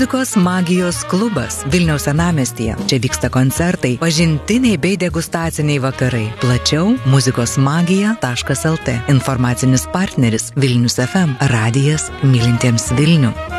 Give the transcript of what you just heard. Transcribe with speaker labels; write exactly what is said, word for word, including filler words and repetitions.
Speaker 1: Muzikos magijos klubas Vilniaus senamiestyje. Čia vyksta koncertai, pažintiniai bei degustaciniai vakarai. Plačiau muzikos magija taškas el tė. Informacinis partneris Vilnius ef em, radijas mylintiems Vilnių.